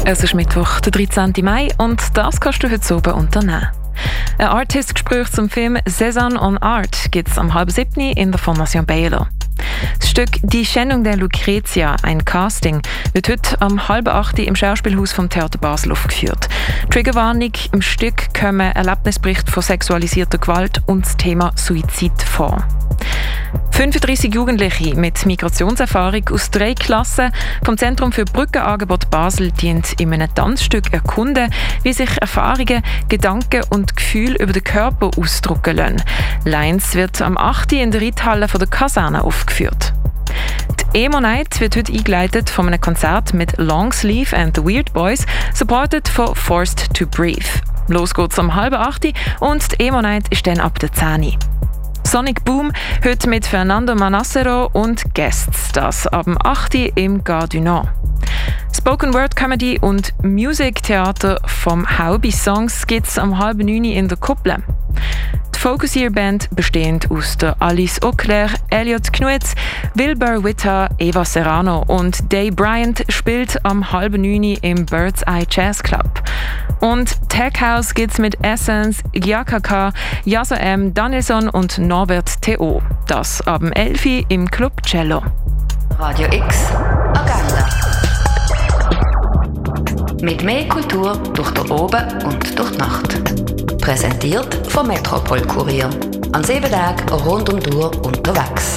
Es ist Mittwoch, der 13. Mai, und das kannst du heute oben unternehmen. Ein Artist-Gespräch zum Film «Cézanne en Art» gibt es am 6:30 in der Fondation Baylor. Das Stück «Die Schändung der Lucretia», ein Casting, wird heute am 7:30 im Schauspielhaus vom Theater Basel aufgeführt. Triggerwarnung: im Stück kommen Erlebnisberichte von sexualisierter Gewalt und das Thema Suizid vor. 35 Jugendliche mit Migrationserfahrung aus 3 Klassen vom Zentrum für Brückenangebot Basel dienen in einem Tanzstück erkunden, wie sich Erfahrungen, Gedanken und Gefühle über den Körper ausdrücken lassen. Lines wird am 8. in der Reithalle der Kaserne aufgeführt. Die Emo Night wird heute eingeleitet von einem Konzert mit Longsleeve and the Weird Boys, supported von Forced to Breathe. Los geht's am 7:30 und die Emo Night ist dann ab der 10. Sonic Boom heute mit Fernando Manassero und Guests, das ab dem 8. im Gare du Nord. Spoken Word Comedy und Music Theater vom Haubi Songs gibt es am 8:30 in der Kuppel. Die Focus Year Band, bestehend aus der Alice Auclair, Elliot Knutz, Wilbur Witter, Eva Serrano und Day Bryant, spielt am 8:30 im Bird's Eye Jazz Club. Und Tech House gibt's mit Essence, Gyakaka, Yaso M, Danielson und Norbert Theo. Das ab dem 11. im Club Cello. Radio X Agenda. Mit mehr Kultur durch den Oben und durch die Nacht. Präsentiert vom Metropol Kurier. An 7 Tagen rund um die Uhr unterwegs.